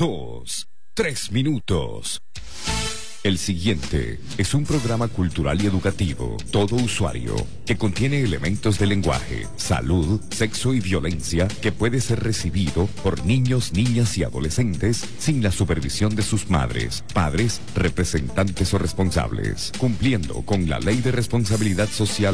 2, 3 minutos. El siguiente es un programa cultural y educativo, todo usuario, que contiene elementos de lenguaje, salud, sexo y violencia que puede ser recibido por niños, niñas y adolescentes sin la supervisión de sus madres, padres, representantes o responsables, cumpliendo con la Ley de Responsabilidad Social